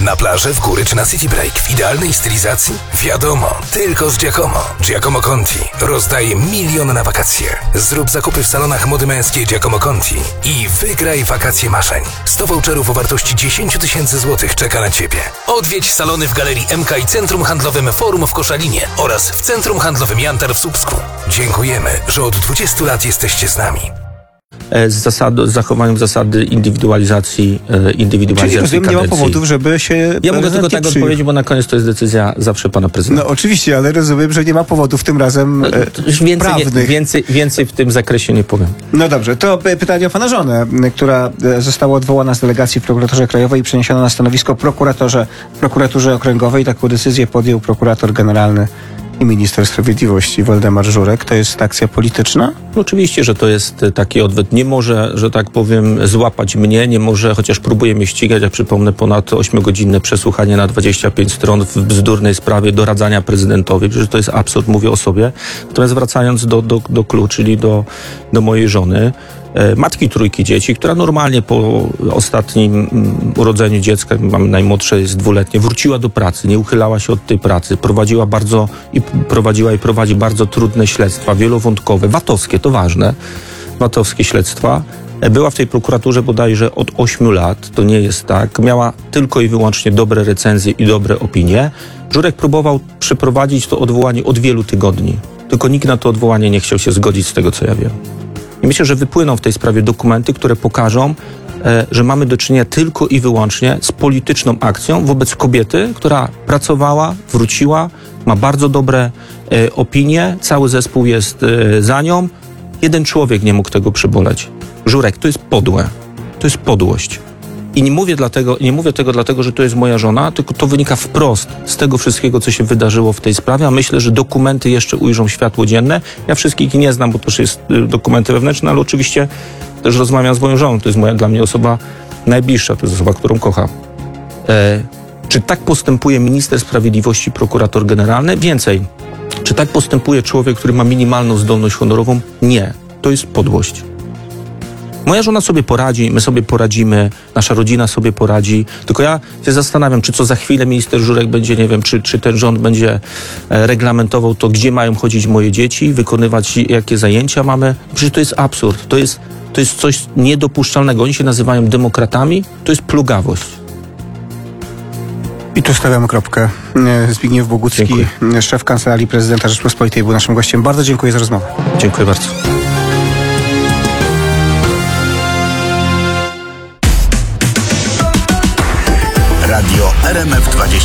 Na plażę, w góry czy na City Break w idealnej stylizacji? Wiadomo, tylko z Giacomo. Giacomo Conti rozdaje 1 000 000 na wakacje. Zrób zakupy w salonach mody męskiej Giacomo Conti i wygraj wakacje marzeń. 100 voucherów o wartości 10 000 złotych czeka na Ciebie. Odwiedź salony w Galerii MK i Centrum Handlowym Forum w Koszalinie oraz w Centrum Handlowym Jantar w Słupsku. Dziękujemy, że od 20 lat jesteście z nami. Z zachowaniem zasady indywidualizacji Czyli rozumiem, nie ma powodów, żeby się... Ja mogę tylko tak odpowiedzieć, bo na koniec to jest decyzja zawsze pana prezydenta. No oczywiście, ale rozumiem, że nie ma powodów tym razem prawnych. Więcej w tym zakresie nie powiem. No dobrze, to pytanie o pana żonę, która została odwołana z delegacji w prokuraturze krajowej i przeniesiona na stanowisko prokuraturze okręgowej. Taką decyzję podjął prokurator generalny i minister sprawiedliwości Waldemar Żurek. To jest akcja polityczna? No oczywiście, że to jest taki odwet. Nie może, że tak powiem, złapać mnie, nie może, chociaż próbuje mnie ścigać, jak przypomnę, ponad 8-godzinne przesłuchanie na 25 stron w bzdurnej sprawie doradzania prezydentowi. Przecież to jest absurd, mówię o sobie. Natomiast wracając do clou, czyli do mojej żony, matki 3 dzieci, która normalnie po ostatnim urodzeniu dziecka, mam najmłodsze jest 2-letnie, wróciła do pracy, nie uchylała się od tej pracy, prowadziła i prowadzi bardzo trudne śledztwa, wielowątkowe, VAT-owskie, to ważne, VAT-owskie śledztwa. Była w tej prokuraturze bodajże od 8 lat, to nie jest tak. Miała tylko i wyłącznie dobre recenzje i dobre opinie. Żurek próbował przeprowadzić to odwołanie od wielu tygodni, tylko nikt na to odwołanie nie chciał się zgodzić, z tego co ja wiem. I myślę, że wypłyną w tej sprawie dokumenty, które pokażą, że mamy do czynienia tylko i wyłącznie z polityczną akcją wobec kobiety, która pracowała, wróciła, ma bardzo dobre opinie, cały zespół jest za nią. Jeden człowiek nie mógł tego przeboleć. Żurek, to jest podłe. To jest podłość. I nie mówię tego dlatego, że to jest moja żona, tylko to wynika wprost z tego wszystkiego, co się wydarzyło w tej sprawie, a myślę, że dokumenty jeszcze ujrzą światło dzienne. Ja wszystkich nie znam, bo to jest dokumenty wewnętrzne, ale oczywiście też rozmawiam z moją żoną. To jest dla mnie osoba najbliższa, to jest osoba, którą kocham. Czy tak postępuje minister sprawiedliwości, prokurator generalny? Więcej. Czy tak postępuje człowiek, który ma minimalną zdolność honorową? Nie. To jest podłość. Moja żona sobie poradzi, my sobie poradzimy, nasza rodzina sobie poradzi. Tylko ja się zastanawiam, czy co za chwilę minister Żurek będzie, nie wiem, czy ten rząd będzie reglamentował to, gdzie mają chodzić moje dzieci, wykonywać jakie zajęcia mamy. Przecież to jest absurd. To jest coś niedopuszczalnego. Oni się nazywają demokratami. To jest plugawość. I tu stawiamy kropkę. Zbigniew Bogucki, dziękuję. Szef Kancelarii Prezydenta Rzeczypospolitej, był naszym gościem. Bardzo dziękuję za rozmowę. Dziękuję bardzo. Radio RMF 20.